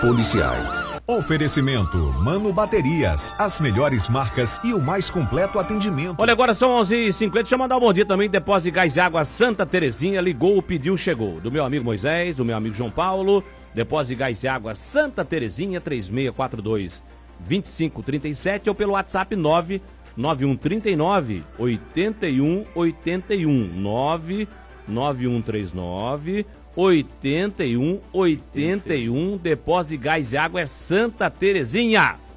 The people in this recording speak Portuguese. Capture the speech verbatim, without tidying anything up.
policiais. Oferecimento Mano Baterias, as melhores marcas e o mais completo atendimento. Olha, agora são onze e cinquenta, deixa eu mandar um bom dia também, Depósito de Gás e Água Santa Terezinha, ligou, pediu, chegou. Do meu amigo Moisés, do meu amigo João Paulo, Depósito de Gás e Água Santa Terezinha, três seis quatro dois, dois cinco três sete ou pelo WhatsApp nove nove um três nove, oito um oito um, nove nove um três nove, oito um oito um, Depósito de Gás e Água é Santa Terezinha.